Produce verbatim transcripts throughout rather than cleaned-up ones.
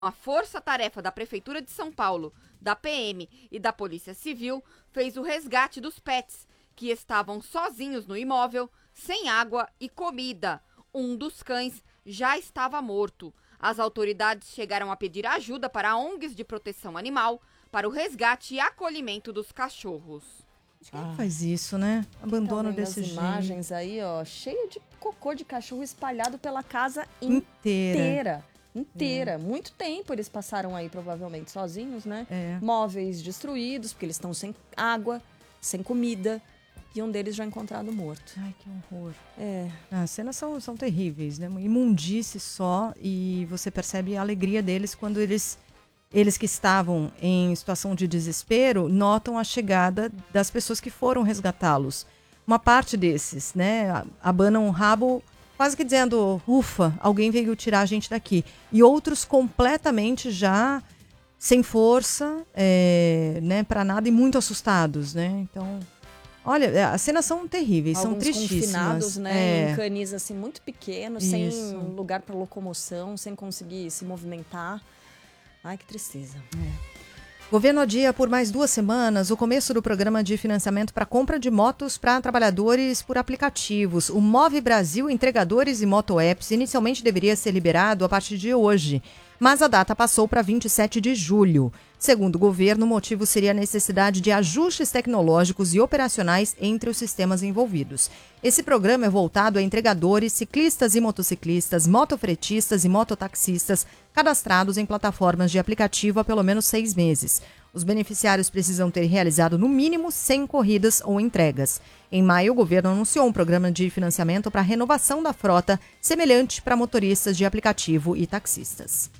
A força-tarefa da Prefeitura de São Paulo, da P M e da Polícia Civil fez o resgate dos pets, que estavam sozinhos no imóvel, sem água e comida. Um dos cães já estava morto. As autoridades chegaram a pedir ajuda para O N Gs de proteção animal para o resgate e acolhimento dos cachorros. Quem ah. faz isso, né? Abandono tá desse jeito. As imagens aí, ó, cheia de cocô de cachorro espalhado pela casa inteira. Inteira. inteira. É. Muito tempo eles passaram aí, provavelmente, sozinhos, né? É. Móveis destruídos, porque eles estão sem água, sem comida. E um deles já encontrado morto. Ai, que horror. É. As cenas são, são terríveis, né? Uma imundice só, e você percebe a alegria deles quando eles, eles que estavam em situação de desespero, notam a chegada das pessoas que foram resgatá-los. Uma parte desses, né, abanam o rabo quase que dizendo, ufa, alguém veio tirar a gente daqui. E outros completamente já sem força, é, né, para nada e muito assustados, né? Então... Olha, as cenas são terríveis, Alguns são tristíssimas. Confinados, né, é. em canis assim, muito pequenos, Isso. sem lugar para locomoção, sem conseguir se movimentar. Ai, que tristeza. É. Governo adia por mais duas semanas o começo do programa de financiamento para compra de motos para trabalhadores por aplicativos. O Move Brasil Entregadores e Moto-Apps inicialmente deveria ser liberado a partir de hoje, mas a data passou para vinte e sete de julho. Segundo o governo, o motivo seria a necessidade de ajustes tecnológicos e operacionais entre os sistemas envolvidos. Esse programa é voltado a entregadores, ciclistas e motociclistas, motofretistas e mototaxistas cadastrados em plataformas de aplicativo há pelo menos seis meses. Os beneficiários precisam ter realizado no mínimo cem corridas ou entregas. Em maio, o governo anunciou um programa de financiamento para a renovação da frota, semelhante para motoristas de aplicativo e taxistas.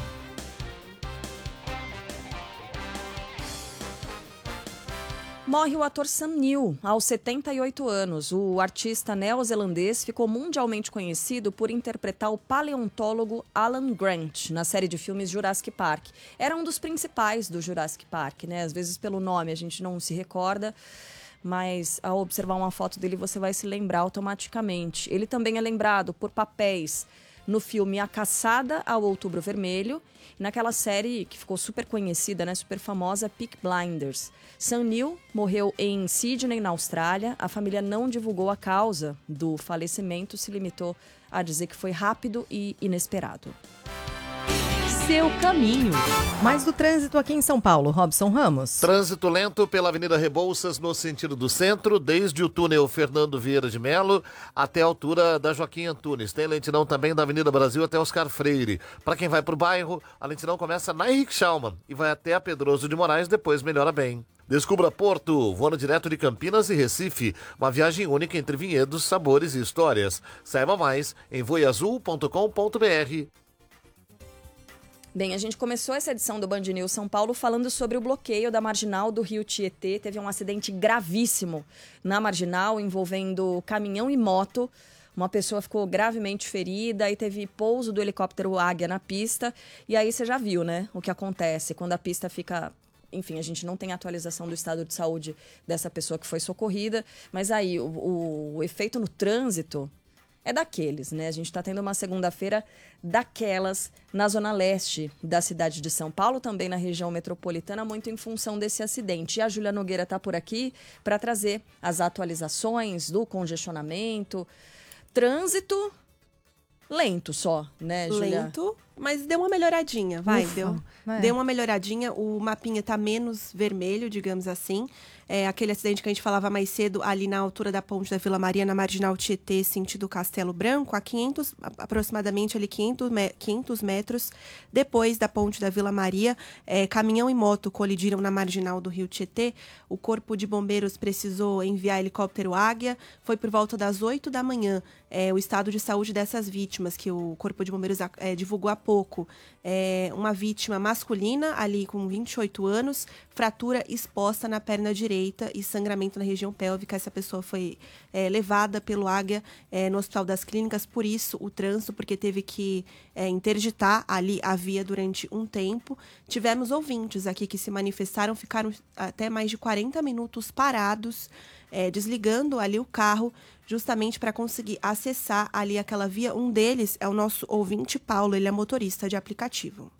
Morre o ator Sam Neill, aos setenta e oito anos. O artista neozelandês ficou mundialmente conhecido por interpretar o paleontólogo Alan Grant na série de filmes Jurassic Park. Era um dos principais do Jurassic Park, né? Às vezes pelo nome a gente não se recorda, mas ao observar uma foto dele você vai se lembrar automaticamente. Ele também é lembrado por papéis no filme A Caçada ao Outubro Vermelho, e naquela série que ficou super conhecida, né, super famosa, Peaky Blinders. Sam Neill morreu em Sydney, na Austrália. A família não divulgou a causa do falecimento, se limitou a dizer que foi rápido e inesperado. Seu caminho. Mais do trânsito aqui em São Paulo, Robson Ramos. Trânsito lento pela Avenida Rebouças no sentido do centro, desde o túnel Fernando Vieira de Melo até a altura da Joaquim Antunes. Tem lentidão também da Avenida Brasil até Oscar Freire. Para quem vai para o bairro, a lentidão começa na Henrique Schaumann e vai até a Pedroso de Moraes, depois melhora bem. Descubra Porto, voando direto de Campinas e Recife. Uma viagem única entre vinhedos, sabores e histórias. Saiba mais em voeazul ponto com ponto br. Bem, a gente começou essa edição do Band News São Paulo falando sobre o bloqueio da marginal do Rio Tietê. Teve um acidente gravíssimo na marginal envolvendo caminhão e moto. Uma pessoa ficou gravemente ferida e teve pouso do helicóptero Águia na pista. E aí você já viu, né, o que acontece quando a pista fica... Enfim, a gente não tem atualização do estado de saúde dessa pessoa que foi socorrida. Mas aí o, o, o efeito no trânsito... é daqueles, né? A gente está tendo uma segunda-feira daquelas na zona leste da cidade de São Paulo, também na região metropolitana, muito em função desse acidente. E a Júlia Nogueira está por aqui para trazer as atualizações do congestionamento. Trânsito lento só, né, Júlia? Lento, mas deu uma melhoradinha, vai, Ufa, deu, é. deu uma melhoradinha. O mapinha tá menos vermelho, digamos assim. É, aquele acidente que a gente falava mais cedo, ali na altura da ponte da Vila Maria, na Marginal Tietê, sentido Castelo Branco, a quinhentos, aproximadamente ali quinhentos metros depois da ponte da Vila Maria, é, caminhão e moto colidiram na Marginal do Rio Tietê. O Corpo de Bombeiros precisou enviar helicóptero Águia. Foi por volta das oito da manhã. É, o estado de saúde dessas vítimas, que o Corpo de Bombeiros é, divulgou há pouco. É, uma vítima masculina, ali com vinte e oito anos, fratura exposta na perna direita e sangramento na região pélvica. Essa pessoa foi é, levada pelo Águia é, no Hospital das Clínicas, por isso o trânsito, porque teve que é, interditar ali a via durante um tempo. Tivemos ouvintes aqui que se manifestaram, ficaram até mais de quarenta minutos parados, é, desligando ali o carro, justamente para conseguir acessar ali aquela via. Um deles é o nosso ouvinte Paulo, ele é motorista de aplicativo.